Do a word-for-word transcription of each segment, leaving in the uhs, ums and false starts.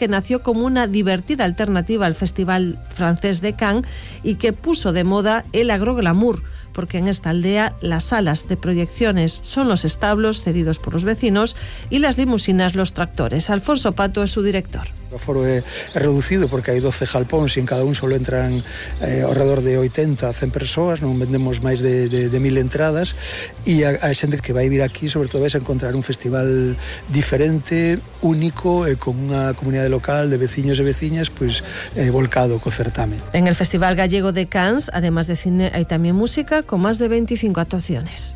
que nació como una divertida alternativa al Festival francés de Cannes y que puso de moda el agroglamour, porque en esta aldea las salas de proyecciones son los establos cedidos por los vecinos y las limusinas los tractores. Alfonso Pato es su director. O aforo é, é reducido porque hai doce jalpóns e en cada un solo entran eh, alrededor de oitenta a cen persoas, non vendemos máis de, de, de mil entradas e a, a xente que vai vir aquí sobre todo vai encontrar un festival diferente, único e con unha comunidade local de veciños e veciñas pois eh, volcado co certame. En el Festival Gallego de Cannes, además de cine, hay también música con más de veinticinco actuaciones.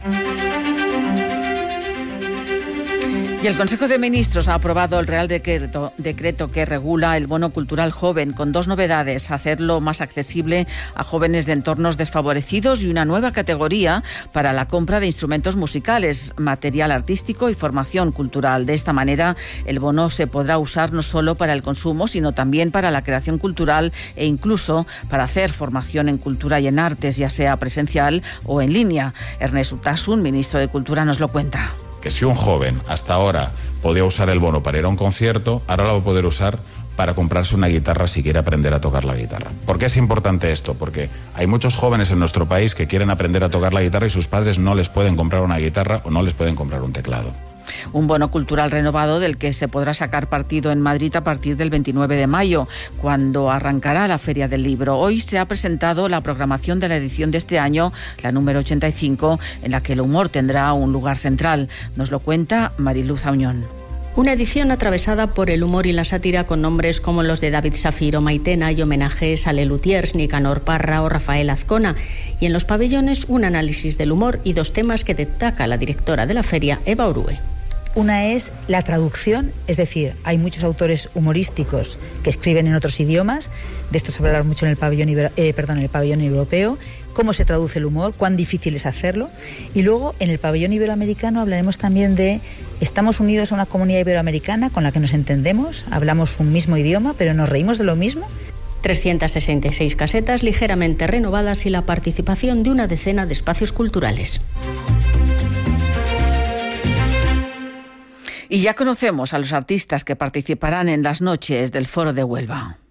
Y el Consejo de Ministros ha aprobado el Real Decreto, decreto que regula el bono cultural joven, con dos novedades: hacerlo más accesible a jóvenes de entornos desfavorecidos y una nueva categoría para la compra de instrumentos musicales, material artístico y formación cultural. De esta manera, el bono se podrá usar no solo para el consumo, sino también para la creación cultural e incluso para hacer formación en cultura y en artes, ya sea presencial o en línea. Ernest Utasun, ministro de Cultura, nos lo cuenta. Que si un joven hasta ahora podía usar el bono para ir a un concierto, ahora lo va a poder usar para comprarse una guitarra si quiere aprender a tocar la guitarra. ¿Por qué es importante esto? Porque hay muchos jóvenes en nuestro país que quieren aprender a tocar la guitarra y sus padres no les pueden comprar una guitarra o no les pueden comprar un teclado. Un bono cultural renovado del que se podrá sacar partido en Madrid a partir del veintinueve de mayo, cuando arrancará la Feria del Libro. Hoy se ha presentado la programación de la edición de este año, la número ochenta y cinco, en la que el humor tendrá un lugar central. Nos lo cuenta Mariluz Auñón. Una edición atravesada por el humor y la sátira con nombres como los de David Safir o Maitena y homenajes a Lelutiers, Nicanor Parra o Rafael Azcona. Y en los pabellones un análisis del humor y dos temas que destaca la directora de la feria, Eva Orue. Una es la traducción, es decir, hay muchos autores humorísticos que escriben en otros idiomas, de esto se va a hablar mucho en el pabellón, eh, perdón, en el pabellón europeo, cómo se traduce el humor, cuán difícil es hacerlo. Y luego en el pabellón iberoamericano hablaremos también de estamos unidos a una comunidad iberoamericana con la que nos entendemos, hablamos un mismo idioma, pero nos reímos de lo mismo. trescientas sesenta y seis casetas ligeramente renovadas y la participación de una decena de espacios culturales. Y ya conocemos a los artistas que participarán en las noches del Foro de Huelva.